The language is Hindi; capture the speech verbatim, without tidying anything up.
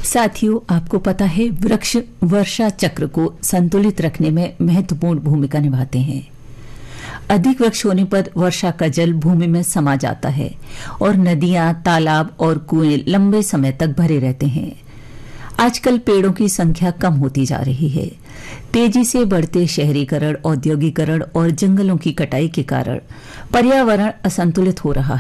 साथियों, आपको पता है वृक्ष वर्षा चक्र को संतुलित रखने में महत्वपूर्ण भूमिका निभाते हैं। अधिक वृक्ष होने पर वर्षा का जल भूमि में समा जाता है और नदियां, तालाब और कुएं लंबे समय तक भरे रहते हैं। आजकल पेड़ों की संख्या कम होती जा रही है। तेजी से बढ़ते शहरीकरण, औद्योगिकरण और जंगलों की कटाई के कारण पर्यावरण असंतुलित हो रहा है।